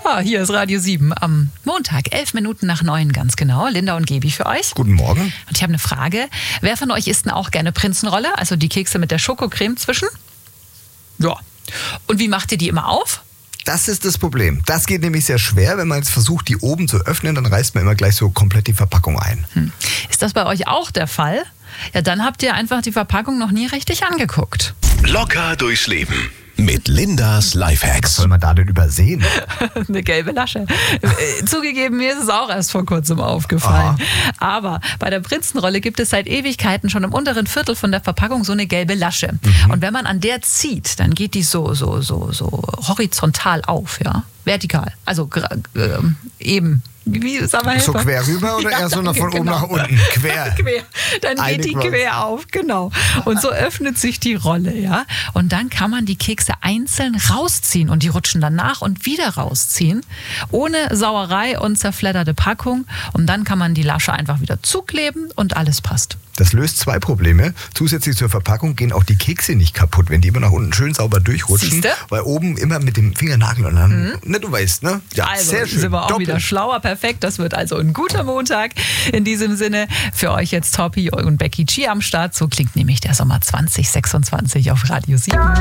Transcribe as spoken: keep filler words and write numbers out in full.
Ja, hier ist Radio sieben am Montag, elf Minuten nach neun ganz genau. Linda und Gebi für euch. Guten Morgen. Und ich habe eine Frage. Wer von euch isst denn auch gerne Prinzenrolle? Also die Kekse mit der Schokocreme zwischen? Ja. Und wie macht ihr die immer auf? Das ist das Problem. Das geht nämlich sehr schwer. Wenn man jetzt versucht, die oben zu öffnen, dann reißt man immer gleich so komplett die Verpackung ein. Hm. Ist das bei euch auch der Fall? Ja, dann habt ihr einfach die Verpackung noch nie richtig angeguckt. Locker durchs Leben mit Lindas Lifehacks. Was soll man da denn übersehen? Eine gelbe Lasche. Äh, Zugegeben, mir ist es auch erst vor kurzem aufgefallen. Aha. Aber bei der Prinzenrolle gibt es seit Ewigkeiten schon im unteren Viertel von der Verpackung so eine gelbe Lasche. Mhm. Und wenn man an der zieht, dann geht die so, so, so, so horizontal auf, ja. Vertikal. Also äh, eben. Wie, sag mal, so quer rüber oder ja, eher so noch von genau. oben nach unten? Quer. Quer. Dann geht die quer auf, genau. Und so öffnet sich die Rolle, ja. Und dann kann man die Kekse einzeln rausziehen und die rutschen dann nach und wieder rausziehen. Ohne Sauerei und zerfledderte Packung. Und dann kann man die Lasche einfach wieder zukleben und alles passt. Das löst zwei Probleme. Zusätzlich zur Verpackung gehen auch die Kekse nicht kaputt, wenn die immer nach unten schön sauber durchrutschen. Siehste? Weil oben immer mit dem Fingernagel und dann, mhm. ne, du weißt, ne? Ja, also, sehr schön. Sind wir auch Doppelt. wieder schlauer, perfekt. Das wird also ein guter Montag. In diesem Sinne für euch jetzt Topi und Becky G am Start. So klingt nämlich der Sommer zwanzig sechsundzwanzig auf Radio sieben.